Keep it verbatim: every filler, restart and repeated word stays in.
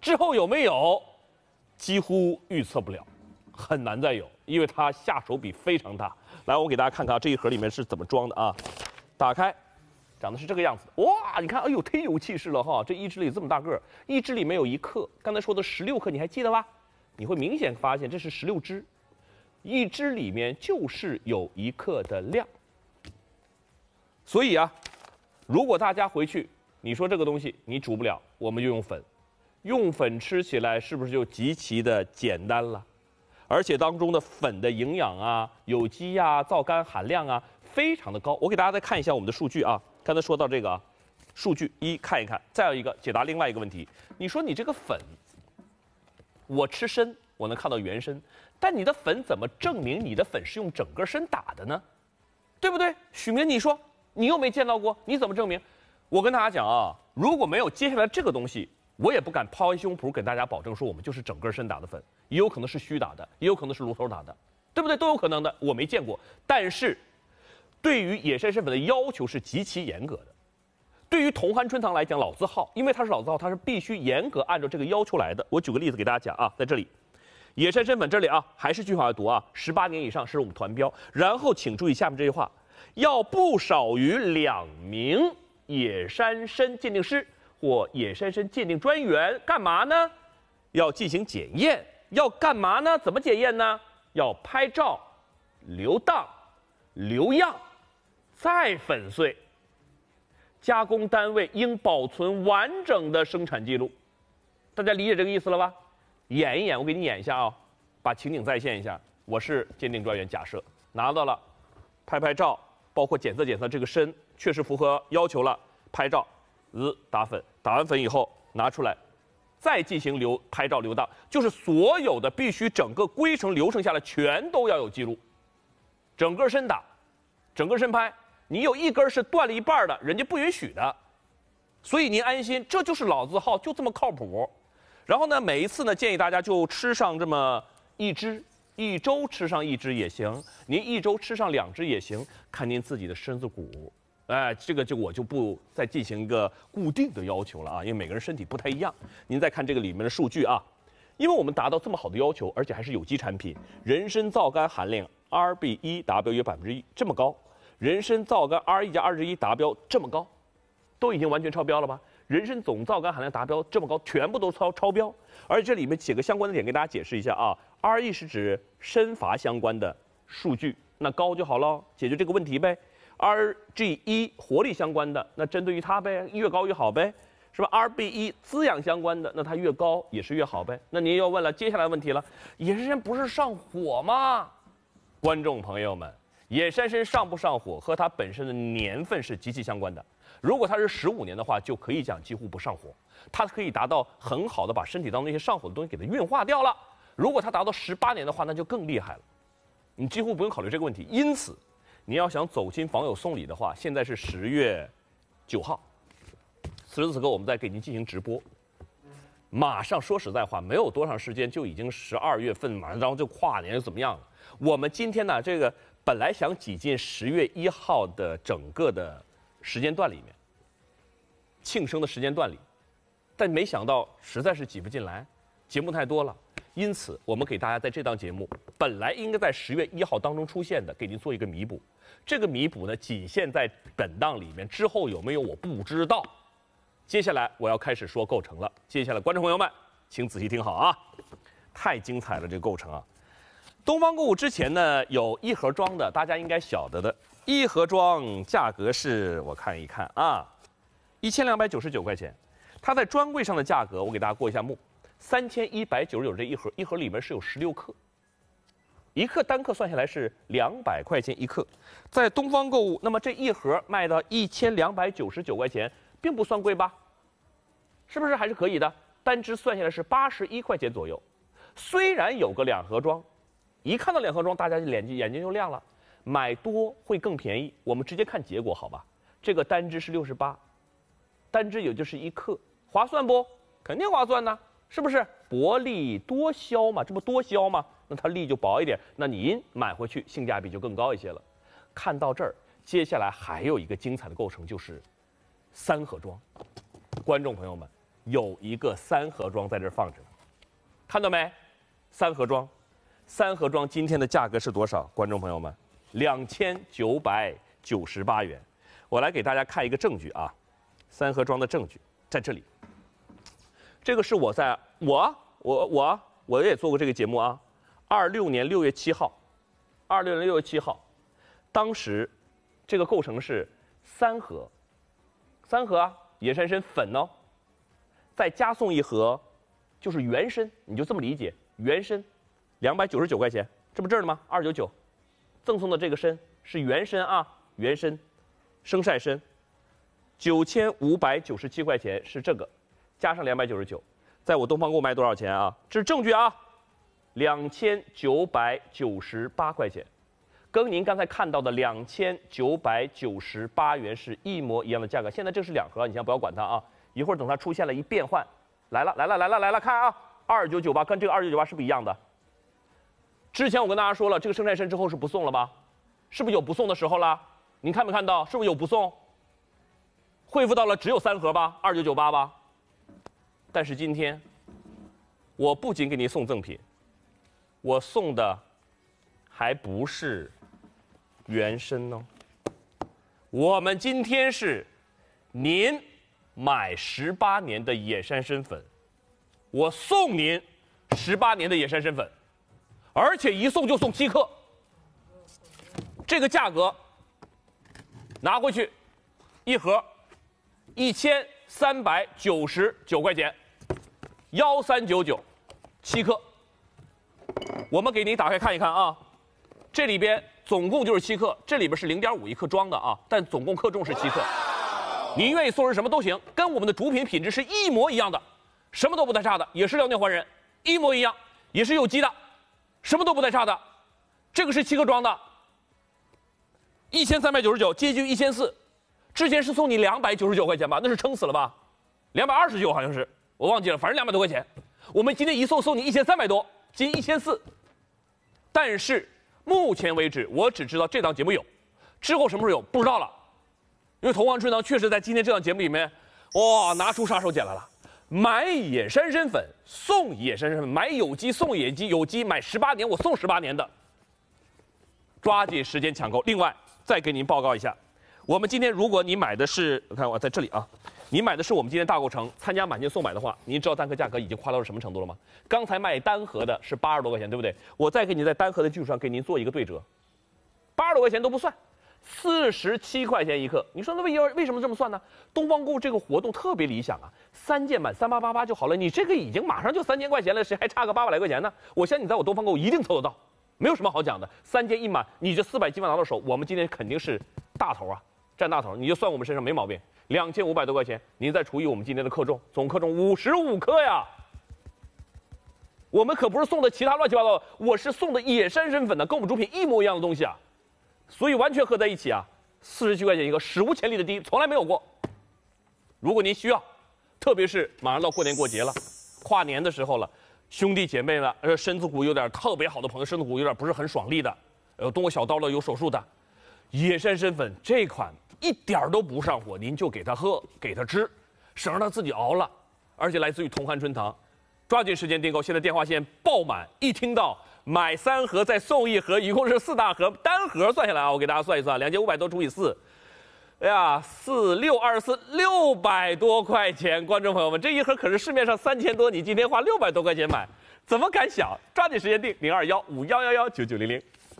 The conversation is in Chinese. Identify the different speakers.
Speaker 1: 之后有没有，几乎预测不了，很难再有，因为它下手比非常大。来，我给大家看看这一盒里面是怎么装的啊，打开。 长得是这个样子，哇！你看，哎呦，忒有气势了哈！这一支里这么大个儿，一支里面有一克，刚才说的十六克，你还记得吧？你会明显发现这是十六支，一支里面就是有一克的量。所以啊，如果大家回去，你说这个东西你煮不了，我们就用粉，用粉吃起来是不是就极其的简单了？而且当中的粉的营养啊、有机呀、皂苷含量啊，非常的高。我给大家再看一下我们的数据啊。 刚才说到这个啊，数据一看一看，再有一个解答另外一个问题。你说你这个粉，我吃参我能看到原参，但你的粉怎么证明你的粉是用整个参打的呢？对不对？许明，你说你又没见到过，你怎么证明？我跟大家讲啊，如果没有接下来这个东西，我也不敢抛开胸脯跟大家保证说我们就是整个参打的粉，也有可能是虚打的，也有可能是炉头打的，对不对？都有可能的，我没见过，但是。 对于野山参粉的要求是极其严格的。对于同酣春堂来讲，老字号，因为它是老字号，它是必须严格按照这个要求来的。我举个例子给大家讲啊，在这里，野山参粉这里啊，还是句话要读啊，十八年以上是我们团标。然后请注意下面这句话，要不少于两名野山参鉴定师或野山参鉴定专员，干嘛呢？要进行检验。要干嘛呢？怎么检验呢？要拍照、留档、留样。 再粉碎，加工单位应保存完整的生产记录，大家理解这个意思了吧？演一演，我给你演一下啊，把情景再现一下。我是鉴定专员，假设拿到了，拍拍照，包括检测检测这个参确实符合要求了，拍照，呃，打粉，打完粉以后拿出来，再进行留拍照留档，就是所有的必须整个规程流程下来全都要有记录，整个参打，整个参拍。 你有一根是断了一半的，人家不允许的，所以您安心，这就是老字号，就这么靠谱。然后呢，每一次呢，建议大家就吃上这么一支，一周吃上一支也行，您一周吃上两支也行，看您自己的身子骨。哎，这个就我就不再进行一个固定的要求了啊，因为每个人身体不太一样。您再看这个里面的数据啊，因为我们达到这么好的要求，而且还是有机产品，人参皂苷含量 R B 一达标约百分之一，这么高。 人参皂苷 R 一加二十一达标这么高，都已经完全超标了吧？人参总皂苷含量达标这么高，全部都超超标。而且这里面几个相关的点给大家解释一下啊。R E 是指参伐相关的数据，那高就好了，解决这个问题呗。R G 一活力相关的，那针对于它呗，越高越好呗，是吧 ？R B 一滋养相关的，那它越高也是越好呗。那您要问了接下来问题了，野山参不是上火吗？观众朋友们。 野山参上不上火和它本身的年份是极其相关的。如果它是十五年的话，就可以讲几乎不上火，它可以达到很好的把身体当中那些上火的东西给它运化掉了。如果它达到十八年的话，那就更厉害了，你几乎不用考虑这个问题。因此，你要想走亲访友送礼的话，现在是十月九号，此时此刻我们在给您进行直播。马上说实在话，没有多长时间就已经十二月份，马上然后就跨年怎么样了？我们今天呢，这个。 本来想挤进十月一号的整个的时间段里面，庆生的时间段里，但没想到实在是挤不进来，节目太多了。因此，我们给大家在这档节目本来应该在十月一号当中出现的，给您做一个弥补。这个弥补呢，仅限在本档里面，之后有没有我不知道。接下来我要开始说构成了。接下来，观众朋友们，请仔细听好啊，太精彩了这个构成啊！ 东方购物之前呢，有一盒装的，大家应该晓得的。一盒装价格是我看一看啊，一千两百九十九块钱。它在专柜上的价格，我给大家过一下目，三千一百九十九这一盒，一盒里面是有十六克，一克单克算下来是两百块钱一克。在东方购物，那么这一盒卖到一千两百九十九块钱，并不算贵吧？是不是还是可以的？单支算下来是八十一块钱左右。虽然有个两盒装。 一看到两盒装，大家就眼睛眼睛就亮了。买多会更便宜，我们直接看结果好吧？这个单支是六十八，单支也就是一克，划算不？肯定划算呢，是不是？薄利多销嘛，这不多销吗？那它利就薄一点，那您买回去性价比就更高一些了。看到这儿，接下来还有一个精彩的构成，就是三盒装。观众朋友们， 有一个三盒装在这儿放着呢，看到没？三盒装，三盒装今天的价格是多少？观众朋友们，两千九百九十八元。我来给大家看一个证据啊，三盒装的证据在这里。这个是我在我我我我也做过这个节目啊，二六年六月七号，二六年六月七号，当时这个构成是三盒，三盒啊，野山参粉哦，再加送一盒，就是原参，你就这么理解，原参，两百九十九块钱，这不这儿呢吗？二九九，赠送的这个参是原参啊，原参，生晒参，九千五百九十七块钱是这个，加上两百九十九，在我东方购卖多少钱啊？这是证据啊，两千九百九十八块钱。跟您刚才看到的两千九百九十八元是一模一样的价格。现在这是两盒，你先不要管它啊，一会儿等它出现了一变换，来了来了来了来了，看啊，二九九八跟这个二九九八是不是一样的？之前我跟大家说了，这个生晒参之后是不送了吧？是不是有不送的时候了？您看没看到？是不是有不送？恢复到了只有三盒吧，二九九八吧。但是今天，我不仅给您送赠品，我送的还不是原参哦。我们今天是您买十八年的野山参粉，我送您十八年的野山参粉，而且一送就送七克。这个价格拿回去，一盒一千三百九十九块钱，幺三九九，七克。我们给您打开看一看啊，这里边总共就是七克，这里边是零点五一克装的啊，但总共克重是七克。您愿意送人什么都行，跟我们的主品品质是一模一样的，什么都不带差的，也是辽宁环仁，一模一样，也是有机的，什么都不带差的。这个是七克装的，一千三百九十九，接近一千四。之前是送你两百九十九块钱吧，那是撑死了吧？两百二十九好像是，我忘记了，反正两百多块钱。我们今天一送送你一千三百多，近一千四。但是目前为止，我只知道这档节目有，之后什么时候有不知道了。因为同黄春堂确实在今天这档节目里面，哇，拿出杀手锏来了，买野山参粉送野山参粉，买有机送野鸡，有机买十八年我送十八年的，抓紧时间抢购。另外再给您报告一下，我们今天如果你买的是，我看我在这里啊，你买的是我们今天大购城参加满减送买的话，您知道单颗价格已经夸到了什么程度了吗？刚才卖单盒的是八十多块钱，对不对？我再给你在单盒的基础上给您做一个对折，八十多块钱都不算，四十七块钱一克。你说那为为什么这么算呢？东方购这个活动特别理想啊，三件满三八八八就好了，你这个已经马上就三千块钱了，谁还差个八百来块钱呢？我相信你在我东方购一定凑得到，没有什么好讲的。三件一满，你这四百几万拿到手，我们今天肯定是大头啊，占大头，你就算我们身上没毛病。两千五百多块钱，您再除以我们今天的克重，总克重五十五克呀。我们可不是送的其他乱七八糟的，我是送的野山参粉的，跟我们主品一模一样的东西啊，所以完全合在一起啊，四十七块钱一个，史无前例的低，从来没有过。如果您需要，特别是马上到过年过节了，跨年的时候了，兄弟姐妹了，呃，身子骨有点特别好的朋友，身子骨有点不是很爽利的，有动过小刀了，有手术的，野山参粉这款一点都不上火，您就给他喝，给他吃，省让他自己熬了，而且来自于同酣春堂，抓紧时间订购，现在电话线爆满，一听到买三盒再送一盒，一共是四大盒，单盒算下来啊，我给大家算一算，两千五百多除以四，哎呀，四六二十四，六百多块钱，观众朋友们，这一盒可是市面上三千多，你今天花六百多块钱买，怎么敢想？抓紧时间订零二幺五幺幺幺九九零零。